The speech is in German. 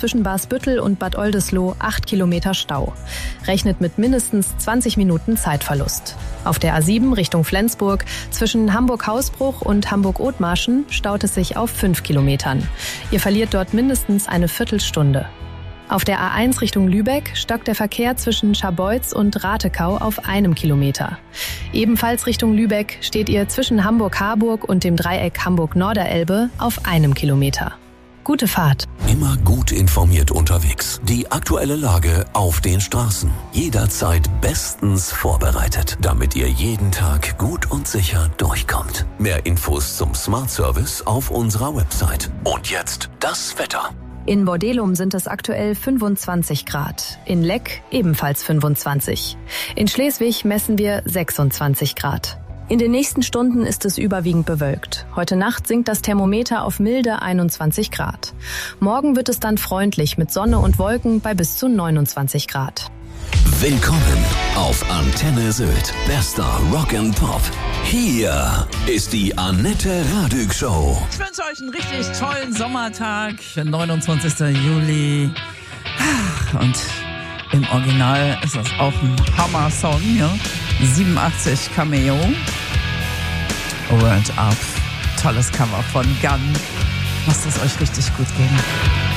zwischen Barsbüttel und Bad Oldesloe 8 Kilometer Stau. Rechnet mit mindestens 20 Minuten Zeitverlust. Auf der A7 Richtung Flensburg zwischen Hamburg-Hausbruch und Hamburg-Othmarschen staut es sich auf 5 Kilometern. Ihr verliert dort mindestens eine Viertelstunde. Auf der A1 Richtung Lübeck stockt der Verkehr zwischen Scharbeutz und Ratekau auf 1 Kilometer. Ebenfalls Richtung Lübeck steht ihr zwischen Hamburg-Harburg und dem Dreieck Hamburg-Norderelbe auf 1 Kilometer. Gute Fahrt. Immer gut informiert unterwegs. Die aktuelle Lage auf den Straßen. Jederzeit bestens vorbereitet, damit ihr jeden Tag gut und sicher durchkommt. Mehr Infos zum Smart Service auf unserer Website. Und jetzt das Wetter. In Bordelum sind es aktuell 25 Grad. In Leck ebenfalls 25. In Schleswig messen wir 26 Grad. In den nächsten Stunden ist es überwiegend bewölkt. Heute Nacht sinkt das Thermometer auf milde 21 Grad. Morgen wird es dann freundlich mit Sonne und Wolken bei bis zu 29 Grad. Willkommen auf Antenne Sylt. Bester Rock and Pop. Hier ist die Annette Radück Show. Ich wünsche euch einen richtig tollen Sommertag. 29. Juli. Und im Original ist das auch ein Hammer-Song. Ja? 87 Cameo. World Up. Tolles Cover von Gun. Lasst es euch richtig gut gehen.